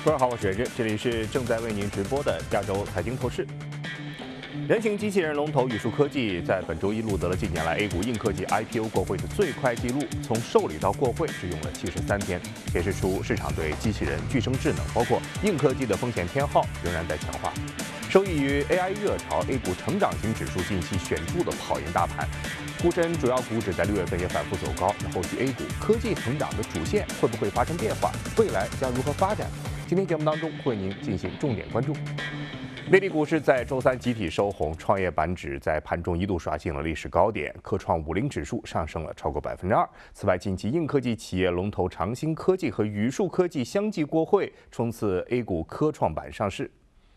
各位好，我是任，这里是正在为您直播的亚洲财经透视。人形机器人龙头宇树科技在本周一录得了近年来 A 股硬科技 IPO 过会的最快纪录，从受理到过会只用了73天，显示出市场对机器人、具生智能，包括硬科技的风险偏好仍然在强化。受益于 AI 热潮 ，A 股成长型指数近期显著的跑赢大盘，沪深主要股指在6月份也反复走高。那后续 A 股科技成长的主线会不会发生变化？未来将如何发展？今天节目当中会为您进行重点关注。内地股市在周三集体收红，创业板指在盘中一度刷新了历史高点，科创50指数上升了超过2%。此外，近期硬科技企业龙头长兴科技和宇树科技相继过会，冲刺 A 股科创板上市。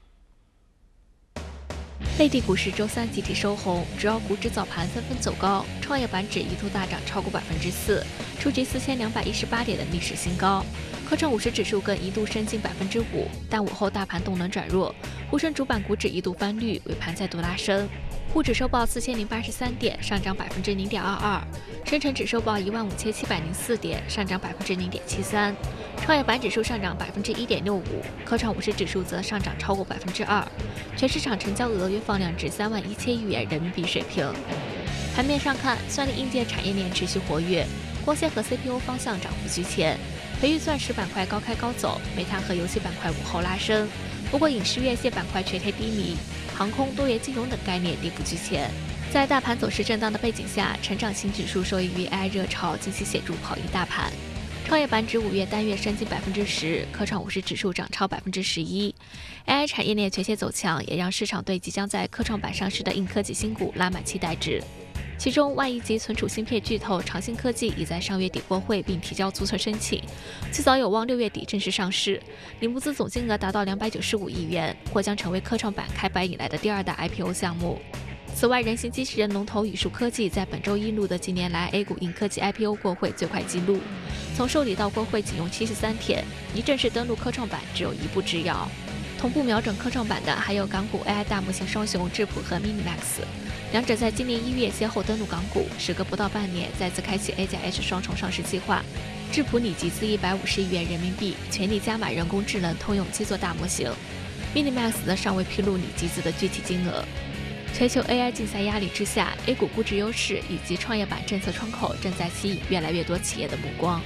内地股市周三集体收红，主要股指早盘纷纷走高，创业板指一度大涨超过4%，触及4218点的历史新高。科创50指数更一度升近5%，但午后大盘动能转弱，沪深主板股指一度翻绿，尾盘再度拉升。沪指收报4083点，上涨0.22%；深成指收报15704点，上涨0.73%；创业板指数上涨1.65%，科创50指数则上涨超过2%。全市场成交额约放量至31000亿元人民币水平。盘面上看，算力硬件产业链持续活跃，光纤和 CPU 方向涨幅居前。培育钻石板块高开高走，煤炭和油气板块午后拉升。不过影视院线板块全贴低迷，航空、多元金融等概念跌幅居前。在大盘走势震荡的背景下，成长型指数受益于 AI 热潮，近期显著跑赢大盘。创业板指5月单月升近10%，科创50指数涨超11%。AI 产业链全线走强，也让市场对即将在科创板上市的硬科技新股拉满期待值。其中，万亿级存储芯片巨头长兴科技已在上月底过会并提交注册申请，最早有望6月底正式上市，拟募资总金额达到295亿元，或将成为科创板开板以来的第2大 IPO 项目。此外，人形机器人龙头宇树科技在本周一录得近年来 A 股硬科技 IPO 过会最快纪录，从受理到过会仅用73天，离正式登陆科创板只有一步之遥。同步瞄准科创板的还有港股 AI 大模型双雄智谱和 MiniMax， 两者在今年1月先后登陆港股，时隔不到半年再次开启 A+H 双重上市计划。智谱拟集资150亿元人民币，全力加码人工智能通用基座大模型。MiniMax 则尚未披露拟集资的具体金额。全球 AI 竞赛压力之下 ，A 股估值优势以及创业板政策窗口正在吸引越来越多企业的目光。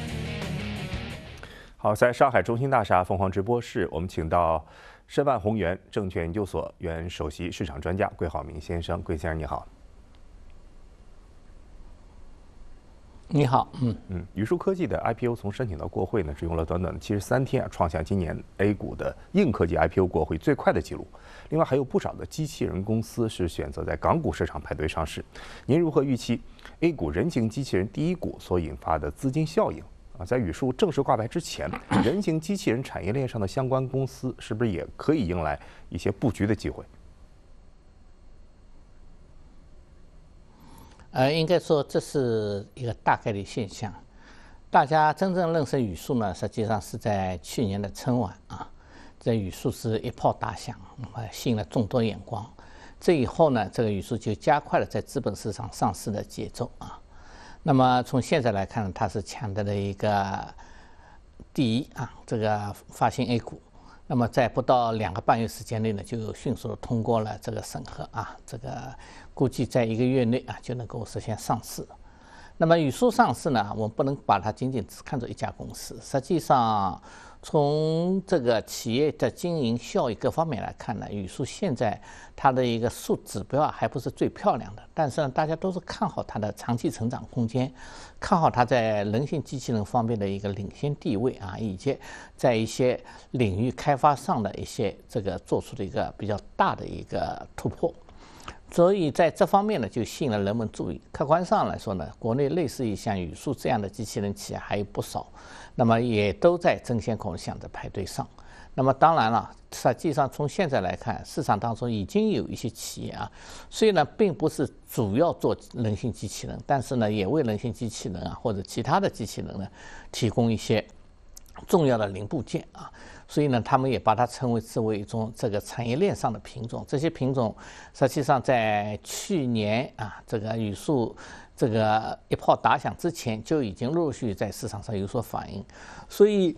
好，在上海中心大厦凤凰直播室，我们请到申万宏源证券研究所原首席市场专家桂浩明先生。桂先生你好。 你好， 宇树科技的 IPO 从申请到过会呢，只用了短短的73天，创下今年 A 股的硬科技 IPO 过会最快的记录。另外还有不少的机器人公司是选择在港股市场排队上市。您如何预期 A 股人形机器人第一股所引发的资金效应？在宇树正式挂牌之前，人形机器人产业链上的相关公司是不是也可以迎来一些布局的机会？ 应该说这是一个大概率现象。大家真正认识宇树呢，实际上是在去年的春晚啊，这宇树是一炮打响，吸引了众多眼光。这以后呢，这个宇树就加快了在资本市场上市的节奏啊。那么从现在来看，它是抢得了一个第一啊，这个发行 A 股。那么在不到2个半月时间内呢，就迅速的通过了这个审核啊，这个估计在1个月内啊就能够实现上市。那么宇树上市呢，我们不能把它仅仅只看作一家公司，实际上从这个企业的经营效益各方面来看呢，宇树现在它的一个指标还不是最漂亮的，但是呢，大家都是看好它的长期成长空间，看好它在人形机器人方面的一个领先地位啊，以及在一些领域开发上的一些这个做出的一个比较大的一个突破。所以在这方面呢，就吸引了人们注意。客观上来说呢，国内类似于像宇树这样的机器人企业还有不少，那么也都在争先恐后想着排队上。那么当然了，实际上从现在来看，市场当中已经有一些企业啊，所以呢，并不是主要做人形机器人，但是呢，也为人形机器人啊或者其他的机器人呢提供一些重要的零部件啊。所以呢，他们也把它称为一种这个产业链上的品种。这些品种实际上在去年啊，这个宇树这个一炮打响之前，就已经陆续在市场上有所反应。所以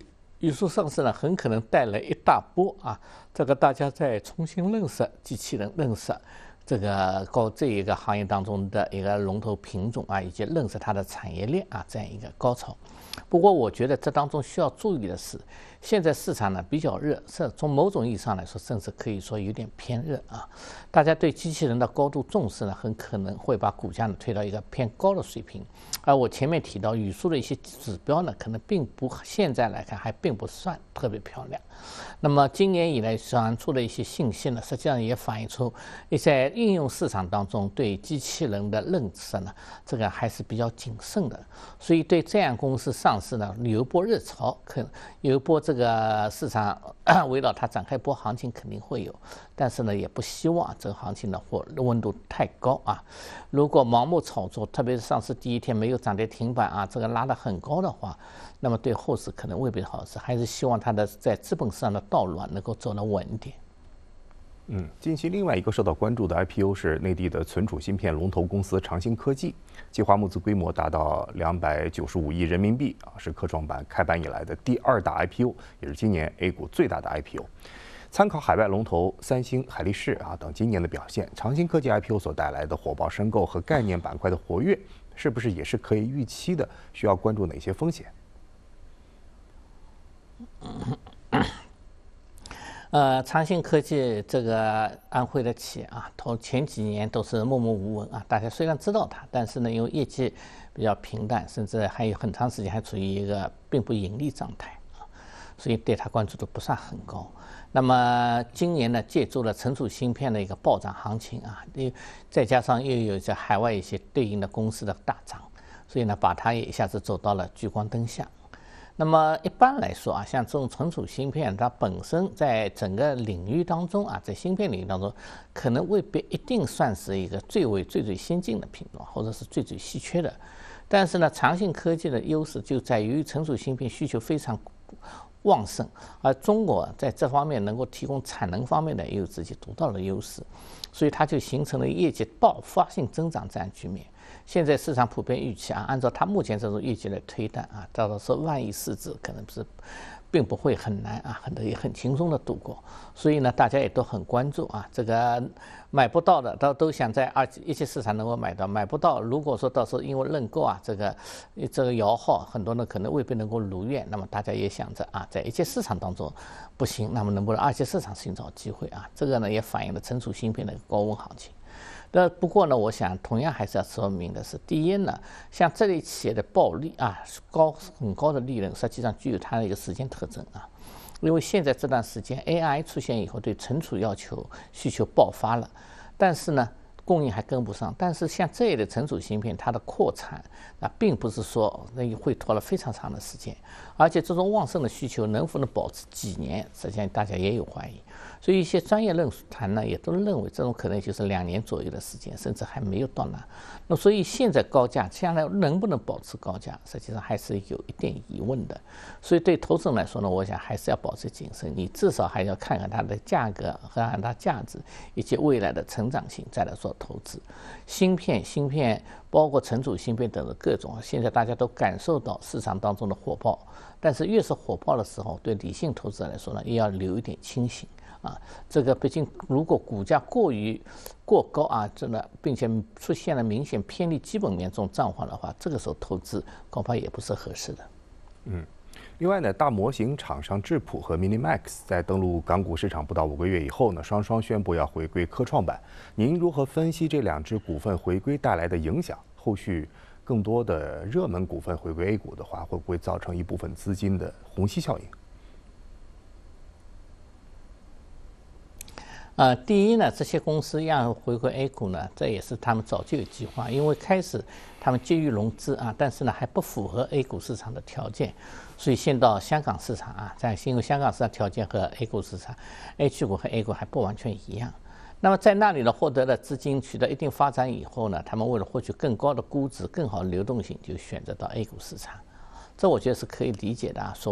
语数上市呢，很可能带来一大波啊，这个大家在重新认识机器人，认识这一个行业当中的一个龙头品种啊，以及认识它的产业链啊，这样一个高潮。不过，我觉得这当中需要注意的是，现在市场呢比较热，从某种意义上来说，甚至可以说有点偏热啊。大家对机器人的高度重视呢，很可能会把股价呢推到一个偏高的水平。而我前面提到语数的一些指标呢，可能现在来看还并不算特别漂亮。那么今年以来传出的一些信息呢，实际上也反映出在应用市场当中对机器人的认识呢，这个还是比较谨慎的。所以对这样公司上市呢，有一波热潮，有一波这个市场围绕它展开一波行情肯定会有，但是呢，也不希望这个行情的温度太高啊。如果盲目炒作，特别是上市第一天没有涨跌停板啊，这个拉得很高的话，那么对后市可能未必好事，还是希望它的在资本市场的倒卵能够走得稳一点。 近期另外一个受到关注的 IPO 是内地的存储芯片龙头公司长兴科技，计划募资规模达到295亿人民币啊，是科创板开板以来的第2大 IPO， 也是今年 A 股最大的 IPO。参考海外龙头三星、海力士啊等今年的表现，长兴科技 IPO 所带来的火爆申购和概念板块的活跃，是不是也是可以预期的？需要关注哪些风险？ 长兴科技这个安徽的企业啊，前几年都是默默无闻啊，大家虽然知道它，但是呢，因为业绩比较平淡，甚至还有很长时间还处于一个并不盈利状态啊，所以对它关注度不算很高。那么今年呢，借助了存储芯片的一个暴涨行情啊，再加上又有在海外一些对应的公司的大涨，所以呢，把它也一下子走到了聚光灯下。那么一般来说啊，像这种存储芯片，它本身在整个领域当中啊，在芯片领域当中，可能未必一定算是一个最先进的品种，或者是最稀缺的。但是呢，长兴科技的优势就在于存储芯片需求非常旺盛，而中国在这方面能够提供产能方面的也有自己独到的优势，所以它就形成了业绩爆发性增长这样局面。现在市场普遍预期啊，按照它目前这种业绩来推断啊，到时候万亿市值可能是并不会很难啊，也很轻松的度过。所以呢，大家也都很关注啊，这个买不到的都想在一级市场能够买到，买不到，如果说到时候因为认购啊，这个摇号，很多人可能未必能够如愿，那么大家也想着啊，在一级市场当中不行，那么能不能二级市场寻找机会啊？这个呢也反映了存储芯片的一个高温行情。不过呢，我想同样还是要说明的是，第一呢，像这类企业的暴利啊，很高的利润，实际上具有它的一个时间特征啊。因为现在这段时间 AI 出现以后，对存储需求爆发了，但是呢，供应还跟不上。但是像这类的存储芯片，它的扩产并不是说会拖了非常长的时间，而且这种旺盛的需求能否保持几年，实际上大家也有怀疑。所以一些专业论坛呢，也都认为这种可能就是2年左右的时间，甚至还没有到那。那所以现在高价将来能不能保持高价，实际上还是有一点疑问的。所以对投资人来说呢，我想还是要保持谨慎，你至少还要看看它的价格和看它价值以及未来的成长性，再来做投资。芯片包括存储芯片等的各种，现在大家都感受到市场当中的火爆，但是越是火爆的时候，对理性投资者来说呢，也要留一点清醒。这个毕竟如果股价过高啊，真的，并且出现了明显偏离基本面这种状况的话，这个时候投资恐怕也不是合适的。 另外呢，大模型厂商智谱和 MiniMax 在登陆港股市场不到5个月以后呢，双双宣布要回归科创板。您如何分析这2只股份回归带来的影响？后续更多的热门股份回归 A 股的话，会不会造成一部分资金的虹吸效应？ 第一呢，这些公司要回归 A 股呢，这也是他们早就有计划，因为开始他们急于融资啊，但是呢还不符合 A 股市场的条件，所以先到香港市场啊，因为香港市场条件和 A 股市场 H 股和 A 股还不完全一样。那么在那里呢，获得了资金，取得一定发展以后呢，他们为了获取更高的估值、更好的流动性，就选择到 A 股市场，这我觉得是可以理解的啊。